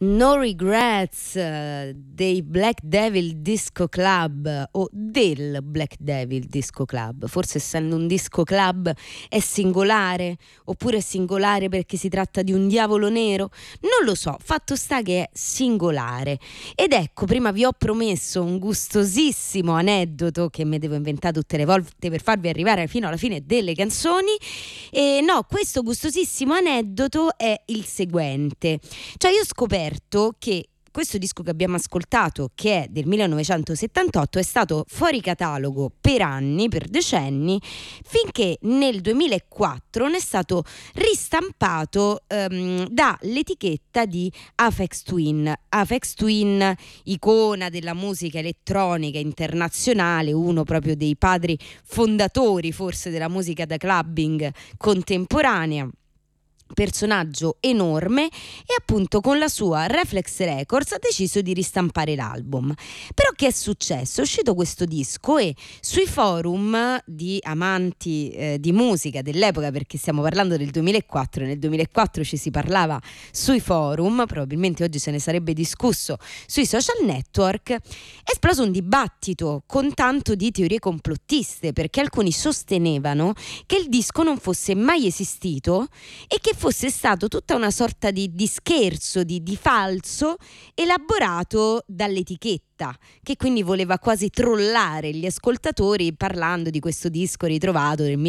No Regrets dei Black Devil Disco Club, o del Black Devil Disco Club. Forse, essendo un disco club, è singolare, oppure è singolare perché si tratta di un diavolo nero, non lo so. Fatto sta che è singolare. Ed ecco, prima vi ho promesso un gustosissimo aneddoto che mi devo inventare tutte le volte per farvi arrivare fino alla fine delle canzoni. E no, questo gustosissimo aneddoto è il seguente. Cioè, io ho scoperto che questo disco che abbiamo ascoltato, che è del 1978, è stato fuori catalogo per anni, per decenni, finché nel 2004 ne è stato ristampato dall'etichetta di Aphex Twin. Aphex Twin, icona della musica elettronica internazionale, uno proprio dei padri fondatori forse della musica da clubbing contemporanea. Personaggio enorme, e appunto con la sua Reflex Records ha deciso di ristampare l'album. Però che è successo? È uscito questo disco e sui forum di amanti di musica dell'epoca, perché stiamo parlando del 2004 e nel 2004 ci si parlava sui forum, probabilmente oggi se ne sarebbe discusso sui social network, è esploso un dibattito con tanto di teorie complottiste, perché alcuni sostenevano che il disco non fosse mai esistito e che fosse stato tutta una sorta di scherzo, di falso elaborato dall'etichetta, che quindi voleva quasi trollare gli ascoltatori parlando di questo disco ritrovato nel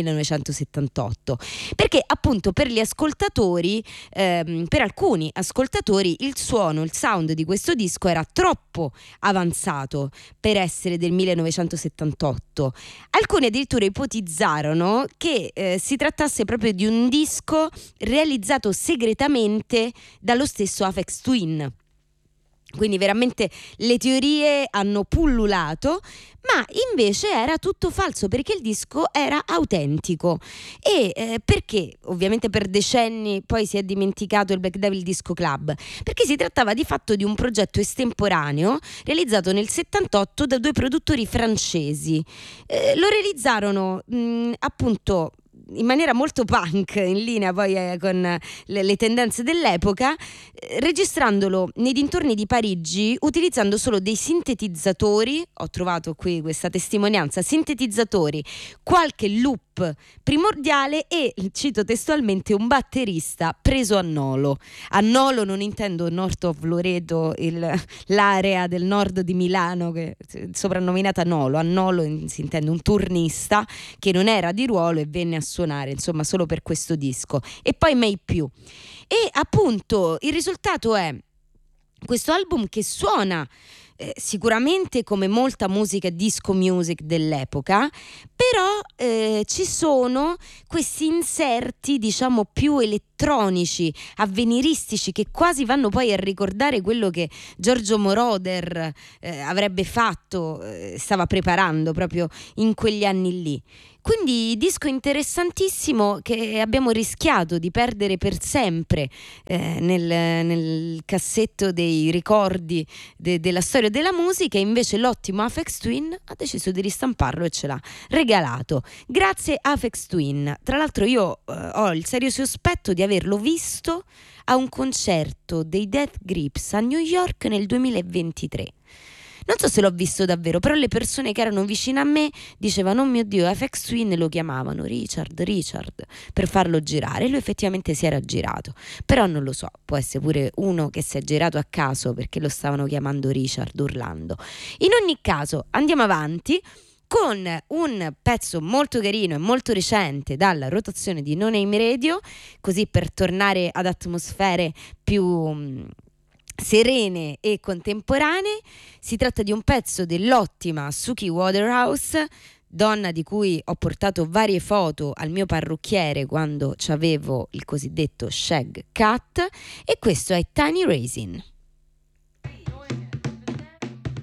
1978, perché appunto per gli ascoltatori, per alcuni ascoltatori, il suono, il sound di questo disco era troppo avanzato per essere del 1978. Alcuni addirittura ipotizzarono che si trattasse proprio di un disco realizzato segretamente dallo stesso Aphex Twin. Quindi veramente le teorie hanno pullulato, ma invece era tutto falso, perché il disco era autentico. E perché ovviamente per decenni poi si è dimenticato il Black Devil Disco Club? Perché si trattava di fatto di un progetto estemporaneo realizzato nel 78 da due produttori francesi. Lo realizzarono appunto in maniera molto punk, in linea poi con le tendenze dell'epoca, registrandolo nei dintorni di Parigi utilizzando solo dei sintetizzatori. Ho trovato qui questa testimonianza: sintetizzatori, qualche loop primordiale e, cito testualmente, un batterista preso a Nolo. A Nolo non intendo North of Loreto, l'area del nord di Milano che è soprannominata Nolo. A Nolo si intende un turnista che non era di ruolo e venne a suonare, insomma, solo per questo disco, e poi mai più. E appunto il risultato è questo album che suona sicuramente come molta musica disco music dell'epoca, però ci sono questi inserti, diciamo, più elettronici, avveniristici, che quasi vanno poi a ricordare quello che Giorgio Moroder avrebbe fatto, stava preparando proprio in quegli anni lì. Quindi disco interessantissimo che abbiamo rischiato di perdere per sempre nel cassetto dei ricordi della storia della musica, e invece l'ottimo Aphex Twin ha deciso di ristamparlo e ce l'ha regalato. Grazie Aphex Twin. Tra l'altro io ho il serio sospetto di averlo visto a un concerto dei Death Grips a New York nel 2023. Non so se l'ho visto davvero, però le persone che erano vicine a me dicevano: oh mio Dio, Aphex Twin, lo chiamavano Richard, per farlo girare. Lui effettivamente si era girato, però non lo so, può essere pure uno che si è girato a caso perché lo stavano chiamando Richard urlando. In ogni caso andiamo avanti con un pezzo molto carino e molto recente dalla rotazione di No Name Radio, così per tornare ad atmosfere più serene e contemporanee. Si tratta di un pezzo dell'ottima Suki Waterhouse, donna di cui ho portato varie foto al mio parrucchiere quando c'avevo il cosiddetto shag cut, e questo è Tiny Raisin.